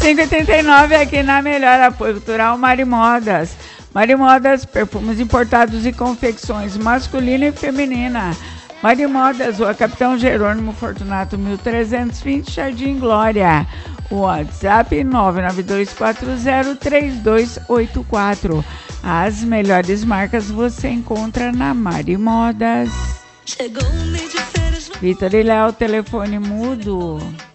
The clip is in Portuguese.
5,89 aqui na Melhor. Apoio Cultural Mari Modas. Mari Modas, perfumes importados e confecções masculina e feminina. Mari Modas, Rua Capitão Jerônimo Fortunato 1320, Jardim Glória. WhatsApp 992403284. As melhores marcas você encontra na Mari Modas. Vitor e Léo, telefone mudo.